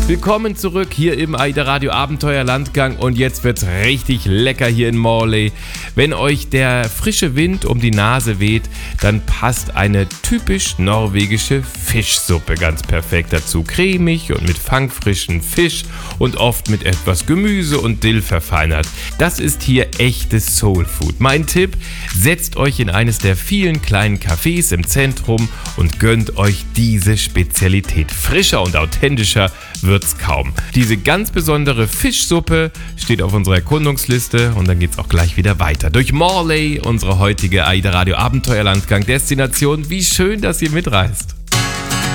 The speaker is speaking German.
Willkommen zurück hier im AIDA Radio Abenteuerlandgang und jetzt wird's richtig lecker hier in Morley. Wenn euch der frische Wind um die Nase weht, dann passt eine typisch norwegische Fischsuppe ganz perfekt dazu. Cremig und mit fangfrischen Fisch und oft mit etwas Gemüse und Dill verfeinert. Das ist hier echtes Soulfood. Mein Tipp, setzt euch in eines der vielen kleinen Cafés im Zentrum und gönnt euch diese Spezialität. Frischer und authentischer wird's kaum. Diese ganz besondere Fischsuppe steht auf unserer Erkundungsliste und dann geht's auch gleich wieder weiter. Durch Morley, unsere heutige AIDA Radio Abenteuerlandgang Destination. Wie schön, dass ihr mitreist.